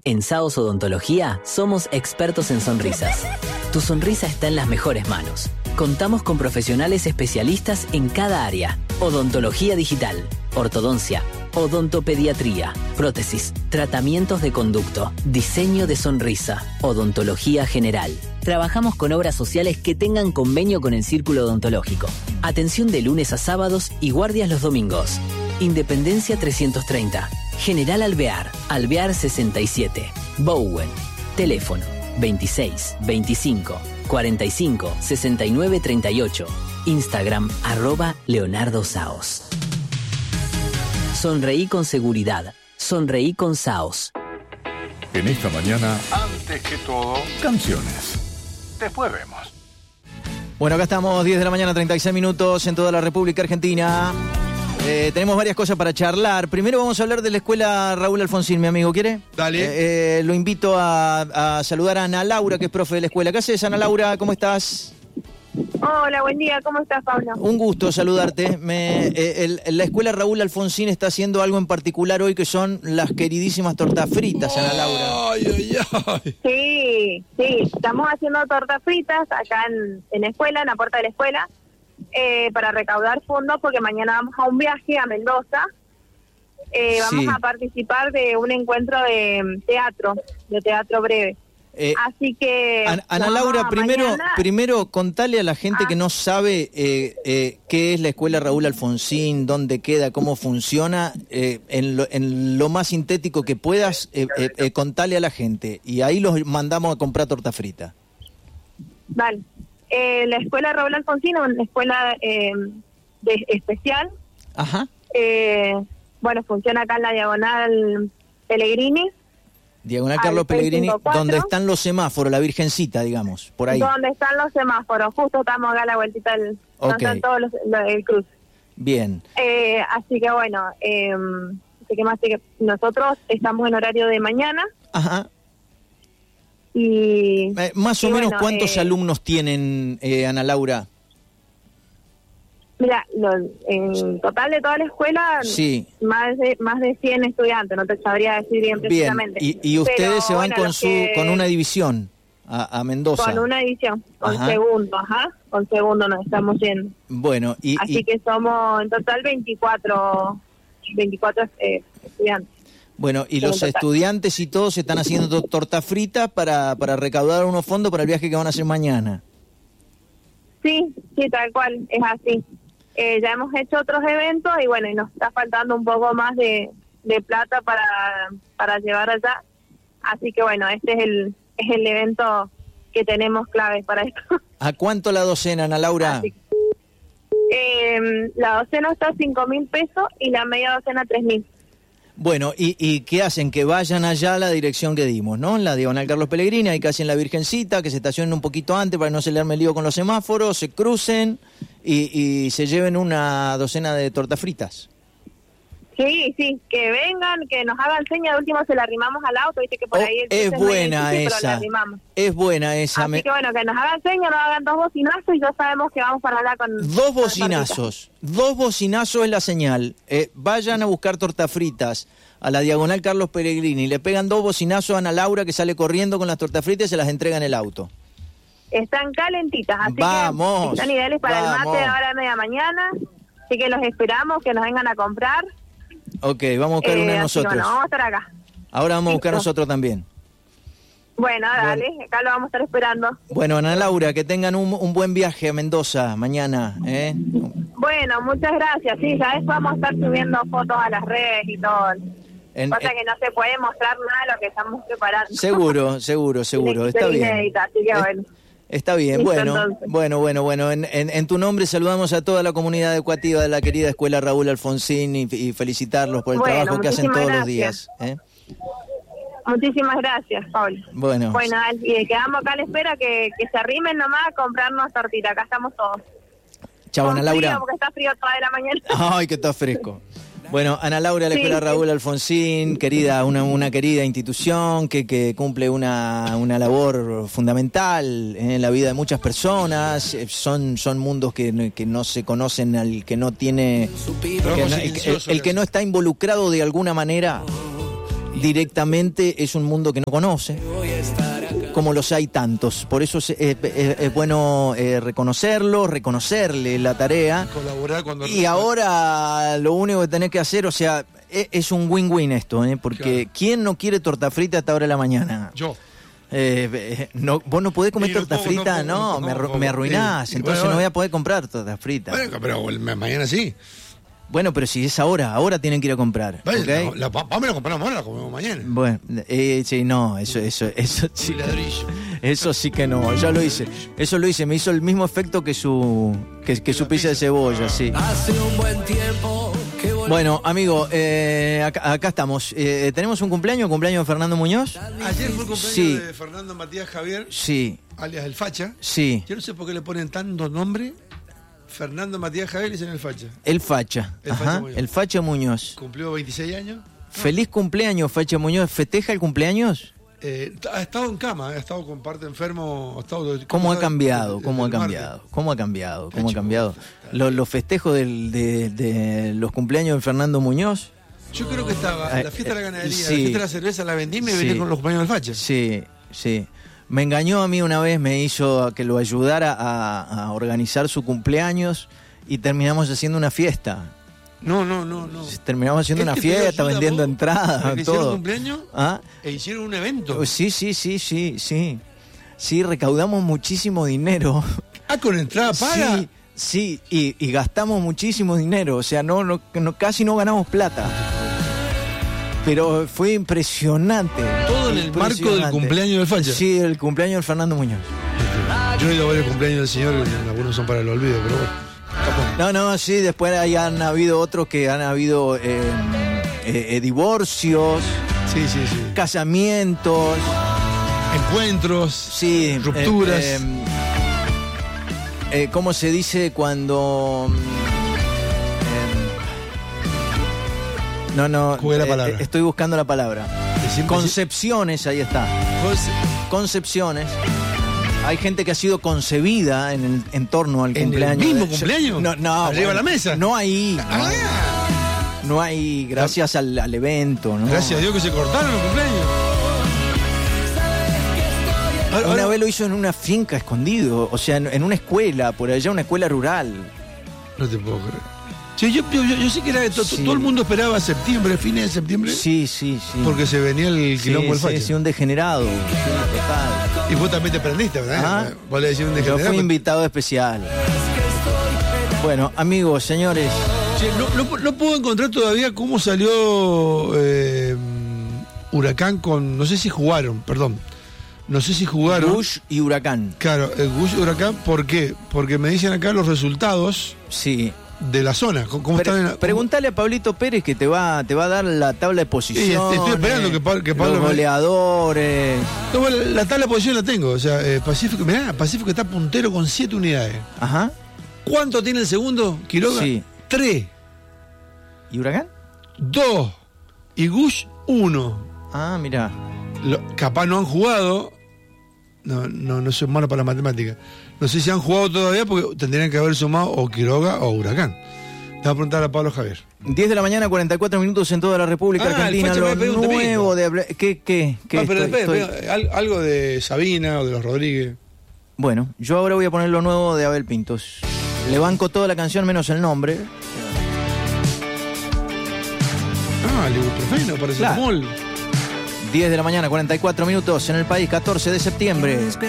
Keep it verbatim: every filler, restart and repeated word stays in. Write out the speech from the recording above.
En Saos Odontología somos expertos en sonrisas. Tu sonrisa está en las mejores manos. Contamos con profesionales especialistas en cada área. Odontología digital, ortodoncia, odontopediatría, prótesis, tratamientos de conducto, diseño de sonrisa, odontología general. Trabajamos con obras sociales que tengan convenio con el Círculo Odontológico. Atención de lunes a sábados y guardias los domingos. Independencia trescientos treinta. General Alvear, Alvear sesenta y siete. Bowen. Teléfono veintiséis, veinticinco, cuarenta y cinco, sesenta y nueve, treinta y ocho. Instagram arroba Leonardo Saos. Sonreí con seguridad. Sonreí con Saos. En esta mañana, antes que todo, canciones. Después vemos. Bueno, acá estamos, diez de la mañana, treinta y seis minutos en toda la República Argentina. Eh, tenemos varias cosas para charlar. Primero vamos a hablar de la escuela Raúl Alfonsín, mi amigo, ¿quiere? Dale. Eh, eh, lo invito a, a saludar a Ana Laura, que es profe de la escuela. ¿Qué haces, Ana Laura? ¿Cómo estás? Hola, buen día. ¿Cómo estás, Pablo? Un gusto saludarte. Me, eh, el, la escuela Raúl Alfonsín está haciendo algo en particular hoy, que son las queridísimas tortas fritas, Ana Laura. Ay, ay, ay. Sí, sí. Estamos haciendo tortas fritas acá en, en la escuela, en la puerta de la escuela, eh, para recaudar fondos, porque mañana vamos a un viaje a Mendoza. Eh, vamos Sí. a participar de un encuentro de teatro, de teatro breve. Eh, Así que... Ana, Ana nos Laura, vamos primero, mañana. primero contale a la gente Ah. que no sabe eh, eh, qué es la escuela Raúl Alfonsín, dónde queda, cómo funciona, eh, en, lo, en lo más sintético que puedas, eh, eh, eh, contale a la gente. Y ahí los mandamos a comprar torta frita. Vale. Eh, la escuela Raúl Alfonsín es una escuela eh, de, especial. Ajá. Eh, bueno, funciona acá en la diagonal Pellegrini, Diagonal Al Carlos Pellegrini, seiscientos cincuenta y cuatro. donde están los semáforos, la Virgencita, digamos, por ahí. donde están los semáforos. Justo estamos acá a la vueltita del... Ok. donde están todos los, los- el cruce. Bien. Eh, así que bueno, eh, así que más así que nosotros estamos en horario de mañana Ajá. y... Eh, más o y menos, bueno, ¿cuántos eh, alumnos tienen, eh, Ana Laura? Mira, lo- en total de toda la escuela, Sí. más de más de cien estudiantes, no te sabría decir bien Bien. precisamente. Y, y ustedes Pero, se van bueno, con los su que- con una división a, a Mendoza. Con una edición, con Ajá. segundo, ajá, con segundo nos estamos yendo. Bueno, y, Así y- que somos en total veinticuatro, veinticuatro eh, estudiantes. bueno, y en los total. estudiantes y todos están haciendo to- torta frita para, para recaudar unos fondos para el viaje que van a hacer mañana. Sí, sí, tal cual, es así. Eh, ya hemos hecho otros eventos y bueno, y nos está faltando un poco más de, de plata para, para llevar allá. Así que bueno, este es el, es el evento que tenemos clave para esto. ¿A cuánto la docena, Ana Laura? Así que, eh, la docena está a cinco mil pesos y la media docena tres mil. Bueno, y, ¿y qué hacen? Que vayan allá a la dirección que dimos, ¿no? En la diagonal Carlos Pellegrini, ahí casi en la Virgencita, que se estacionen un poquito antes para no se le arme el lío con los semáforos, se crucen y, y se lleven una docena de tortas fritas. Sí, sí, que vengan, que nos hagan seña, de último se la arrimamos al auto, viste que por Oh, ahí el es cruce muy buena difícil, pero la esa, arrimamos. es buena esa. Así me- que bueno, que nos hagan seña, nos hagan dos bocinazos y ya sabemos que vamos para allá con... Dos con la bocinazos, dos bocinazos es la señal. Eh, vayan a buscar tortas fritas a la diagonal Carlos Pellegrini, le pegan dos bocinazos a Ana Laura, que sale corriendo con las tortas fritas y se las entrega en el auto. partita. Están calentitas, así Vamos, que están ideales para vamos. el mate ahora a media mañana. Así que los esperamos, que nos vengan a comprar. Ok, vamos a buscar Eh, una de así que nosotros. bueno, vamos a estar acá. Ahora vamos a buscar listo. nosotros también. Bueno, dale, acá lo vamos a estar esperando. Bueno, Ana Laura, que tengan un, un buen viaje a Mendoza mañana, ¿eh? Bueno, muchas gracias. Sí, ya después vamos a estar subiendo fotos a las redes y todo. En- Pasa en- que no se puede mostrar nada de lo que estamos preparando. seguro, seguro, seguro. Está Tiene que bien. ser inédita, así que Eh, bueno. Está bien, Listo, bueno, entonces. bueno, bueno, bueno. En, en, en tu nombre saludamos a toda la comunidad educativa de la querida Escuela Raúl Alfonsín y, y felicitarlos por el Bueno, trabajo que hacen muchísimas todos los gracias. días. ¿eh? Muchísimas gracias, Pablo. Bueno, Bueno, y quedamos acá a la espera que, que se arrimen nomás a comprarnos tortita. Acá estamos todos. chao, Con Ana Laura. frío, porque está frío toda la mañana. Ay, que está fresco. Bueno, Ana Laura, la Sí, Escuela sí. Raúl Alfonsín, querida, una, una querida institución que, que cumple una, una labor fundamental en la vida de muchas personas. Eh, Son, son mundos que, no- que no se conocen al que no tiene, que no- el, el- el que no está involucrado de alguna manera. directamente es un mundo que no conoce, como los hay tantos. Por eso es, es, es, es bueno eh, reconocerlo, reconocerle la tarea. Colaborar cuando... Y ahora lo único que tenés que hacer, o sea, es, es un win-win esto, ¿eh? Porque claro. ¿Quién no quiere torta frita hasta ahora de la mañana? Yo. Eh, eh, no, vos no podés comer torta puedo, frita, no, no, no, no, me, me arruinás, sí, entonces bueno, no voy a poder comprar torta frita. Bueno, pero mañana sí. Bueno, pero si es ahora, ahora tienen que ir a comprar. Vale, ¿okay? la, la, vamos, la compramos ahora, la comemos mañana. Bueno, eh, sí, no, eso, eso, eso, sí, eso sí que no, ya lo hice. Eso lo hice, me hizo el mismo efecto que su, que, que su pizza de cebolla, sí. Hace un buen tiempo que volví. Bueno, amigo, eh, acá, acá estamos. Eh, ¿Tenemos un cumpleaños? ¿Cumpleaños de Fernando Muñoz? Ayer fue el cumpleaños sí. de Fernando Matías Javier, sí. alias El Facha. Sí. Yo no sé por qué le ponen tanto nombre. Fernando Matías Javier dicen El Facha. El Facha, El ajá, Facha Muñoz. El Facha Muñoz. Cumplió veintiséis años. Feliz cumpleaños, Facha Muñoz. ¿Festeja el cumpleaños? Eh, ha estado en cama, ha estado con parte enfermo. Ha estado, ¿Cómo ha de, cambiado? de, ¿Cómo de, ha de cambiado? ¿Cómo ha cambiado? ¿Cómo ha Hecho, cambiado? Los, los festejos del, de, de los cumpleaños de Fernando Muñoz. Yo creo que estaba Eh, la fiesta de la ganadería, sí. la fiesta de la cerveza, la vendí y me Sí. vení con los compañeros del Facha. Sí, sí. Me engañó a mí una vez, me hizo a que lo ayudara a, a organizar su cumpleaños y terminamos haciendo una fiesta. No, no, no, no. Terminamos haciendo ¿Es una que te dio fiesta, ayuda vendiendo vos? entradas, ¿Para que hicieron todo. un cumpleaños? ¿Ah? E hicieron un evento. Sí, sí, sí, sí, sí. Sí, recaudamos muchísimo dinero. Ah, con entrada paga. Sí, sí, y, y gastamos muchísimo dinero. O sea, no, no, no casi no ganamos plata. Pero fue impresionante. Todo en el marco del impresionante. cumpleaños del Facha. Sí, el cumpleaños de Fernando Muñoz. Yo he ido a ver el cumpleaños del señor, algunos son para el olvido, pero bueno. No, no, sí, después ahí han habido otros que han habido eh, eh, eh, divorcios, Sí, sí, sí. casamientos, Encuentros, sí, rupturas. eh, eh, eh, ¿cómo se dice cuando... eh, no, no, Jugué la eh, palabra. eh, estoy buscando la palabra. Decime- Concepciones, ahí está. José, Concepciones. Hay gente que ha sido concebida en el en torno al ¿En el cumpleaños. mismo de- cumpleaños? No, no. ¿Arriba de la mesa? No ahí. No, Ah, no hay, gracias al, al evento, ¿no? gracias a Dios que se cortaron los cumpleaños. Ahora- Una ahora- vez lo hizo en una finca escondido, o sea, en, en una escuela, por allá, una escuela rural. No te puedo creer. Sí, yo, yo, yo, yo sé que era to- to- Sí. todo el mundo esperaba septiembre, fines de septiembre, Sí, sí, sí. porque se venía el sí, quilombo del sí, Facha. sí, un degenerado. Sí, total. Y vos también te prendiste, ¿verdad? Ah. Vos le decís un Yo degenerado. fui invitado especial. Bueno, amigos, señores, Che, no, no, no puedo encontrar todavía cómo salió eh, Huracán con... No sé si jugaron, perdón. No sé si jugaron. Bush y Huracán. Claro, el Bush y Huracán, ¿por qué? Porque me dicen acá los resultados Sí. de la zona. ¿Cómo, cómo Pre- están en la- cómo- Pregúntale a Pablito Pérez que te va, te va a dar la tabla de posiciones. Sí, estoy esperando que Pa- que Pablo los me- goleadores. No, bueno, la tabla de posición la tengo. O sea, eh, Pacífico, mirá, Pacífico está puntero con siete unidades. Ajá. ¿Cuánto tiene el segundo? Quiroga. Sí. Tres. ¿Y Huracán? Dos. Y Gush, uno. Ah, mira. Lo- capaz no han jugado. No, no, no soy malo para la matemática. No sé si han jugado todavía porque tendrían que haber sumado o Quiroga o Huracán. Te voy a preguntar a Pablo Javier. diez de la mañana, cuarenta y cuatro minutos en toda la República Ah, el Argentina. Facha me Lo pegó un temito. nuevo de... habla- ¿Qué, qué, qué? Ah, pero Estoy- espera, estoy- espera, al- algo de Sabina o de los Rodríguez. Bueno, yo ahora voy a poner lo nuevo de Abel Pintos. Le banco toda la canción menos el nombre. Ah, el ibuprofeno, parece Claro. mol. diez de la mañana, cuarenta y cuatro minutos en el país, catorce de septiembre.